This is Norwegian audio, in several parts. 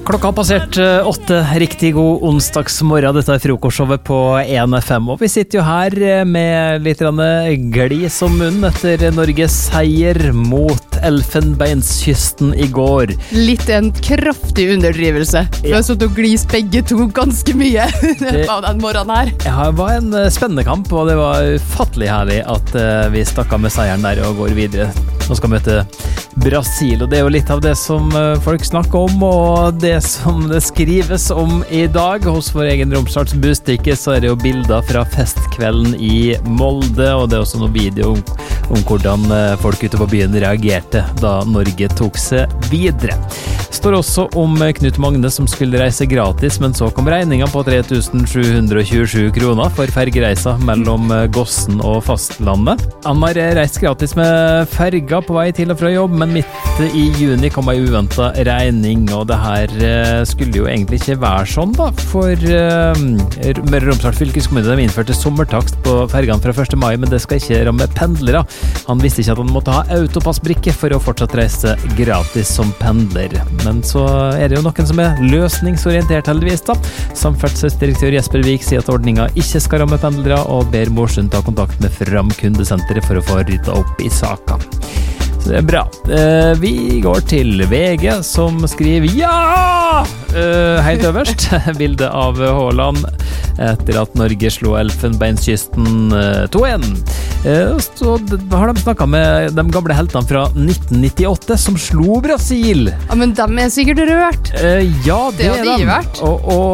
Klokka har passert 8, riktig god onsdagsmorgen. Dette frokostshowet på 1FM, og vi sitter jo her med litt glis om munnen etter Norges seier mot Elfenbenskysten i går. Litt en kraftig underdrivelse. Vi har suttet og glist begge to ganske mye av den morgenen her. Ja, det var en spennende kamp, og det var ufattelig herlig at vi stakk av med seieren der og går videre. Nå skal vi møte Brasil, og det er jo litt av det som folk snakker om, og det som det skrives om i dag. Hos vår egen Romsdals Bustikke så er det jo bilder fra festkvelden i Molde, og det er også noen video om hvordan folk ute på byen reagerte da Norge tok seg videre. Det står også om Knut Magne som skulle reise gratis, men så kom regningen på 3.727 kroner for fergereisa mellom Gossen og fastlandet. Han har reist gratis med ferga på vei til og fra jobb, men midt i juni kom en uventet regning, og det her skulle jo egentlig ikke være sånn da, for Møre og Romsdal fylkeskommune innførte sommertakst på fergene fra 1. mai, men det skal ikke ramme pendlere. Han visste ikke at han måtte ha autopassbrikke for å fortsatt reise gratis som pendler. Men så er det jo noen som er løsningsorientert heldigvis da. Samferdselsdirektør Jesper Vik sier at ordningen ikke skal ramme pendlere, og ber Mårsund ta kontakt med Fram kundesenteret for å få ryddet opp i saken. Så det er bra. Vi går til VG som skriver ja! Helt øverst. Bildet av Haaland etter at Norge slo Elfenbenskysten 2-1. Så har de snakket med de gamle heltene fra 1998 som slo Brasil. Ja, men de er sikkert rørt. Ja, det er de. Vært.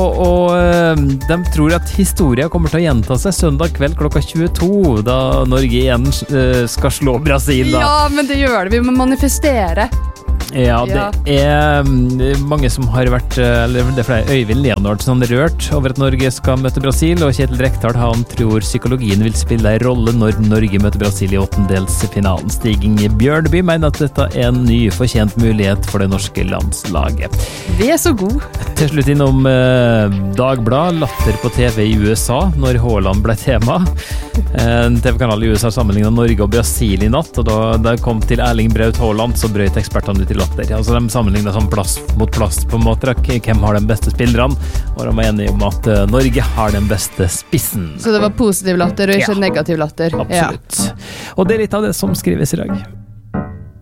Og de tror at historien kommer til å gjenta seg søndag kveld klokka 22, da Norge igjen skal slå Brasil. Da. Ja, men det gjør det. Vi må manifestere. Ja, det er mange som har vært, eller det er flere, Øyvind Leonardsen rørt over at Norge skal møte Brasil, og Kjetil Rekdal, han tror psykologien vil spille en rolle når Norge møter Brasil i åttendelsfinalen. Stig Bjørneby mener at dette er en ny fortjent mulighet for det norske landslaget. Vi er så gode. Til slutt innom Dagblad, latter på TV i USA når Haaland ble tema. En TV-kanal i USA sammenlignet Norge og Brasil i natt, og da det kom til Erling Braut Haaland, så brøt ekspertene ut i latter. Altså de sammenlignet sånn plass mot plass på en måte. Hvem har den beste spilleren? Og de var enige om at Norge har den beste spissen. Så det var positiv latter og ikke negativ latter? Absolutt. Og det er litt av det som skrives i dag.